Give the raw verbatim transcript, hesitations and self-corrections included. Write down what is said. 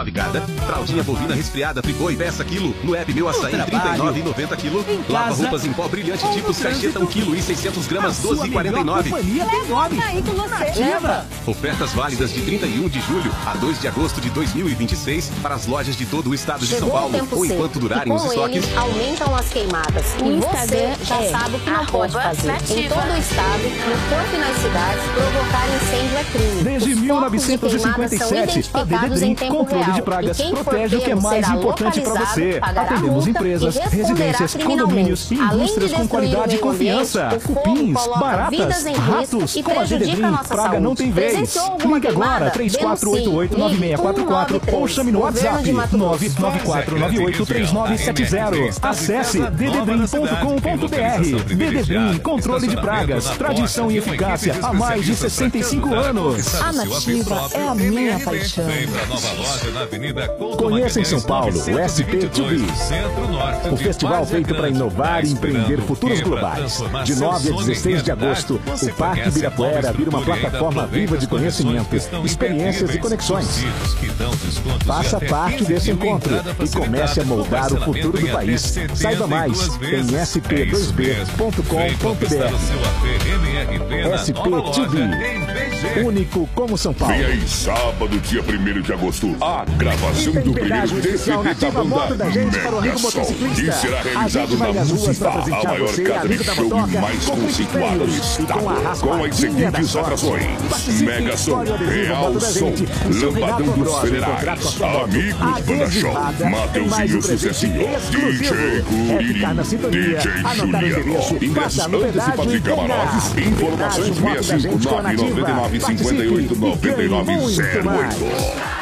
nove cada. Fraldinha bovina resfriada Friboi peça quilo no app Meu Açaí trinta e nove reais e noventa quilo. Lava roupas em pó brilhante tipos Caixeta um quilo e seiscentos gramas doze reais e quarenta e nove. Leva aí com você. Leva. Ofertas válidas de trinta e um de julho a dois de agosto de dois mil e vinte e seis para as lojas de todo o estado de Chegou São Paulo ou seco, enquanto durarem e os com estoques. ele, aumentam as queimadas. O e Instagram você já é sabe o que não pode fazer. nativa. Em todo o estado, no campo e nas cidades, provocar incêndio é crime. Desde Os mil focos novecentos e de queimada cinquenta e são sete, a identificados Dededrim, em tempo controle real. de pragas, E quem for protege o que é pego mais será importante para localizado, você. pagará Atendemos multa empresas, e responderá residências, condomínios e criminalmente. indústrias Além com de qualidade e destruir o meio confiança. ambiente, o fogo Cupins, coloca baratas, vidas em risco ratos. e Com a prejudica Dededrim, a nossa praga saúde. não tem vez. Presenciou alguma Ligue agora, queimada? três quatro oito oito, nove seis quatro quatro ou chame no WhatsApp nove nove quatro nove oito três nove sete zero. Acesse dededrim ponto com ponto br. Dededrim, controle de pragas, tradição e eficácia há mais de sessenta e cinco anos. A Nativa é a minha paixão. Conheça em São Paulo o S P dois B, o festival feito para inovar e empreender futuros globais. De nove a dezesseis de agosto, o Parque Ibirapuera vira uma plataforma viva de conhecimento, experiências e conexões. Faça parte desse encontro e comece a moldar o futuro do país. Saiba mais em S P dois B ponto com ponto br. S P dois B, único como São Paulo. Vem aí, sábado, dia primeiro de agosto, a gravação do primeiro D V D da banda Megasom, que será realizado na Musipá, a maior casa de show mais conceituada do estado, com as seguintes atrações: Megasom, Real Som, Lambadão dos Federais, Amigos Banda Show, Mateuzinho Sucessinho, D J Curiri, D J Juliano. Ingressos antecipados e camarotes. Informações seis cinco nove nove nove cinco oito nove nove zero oito.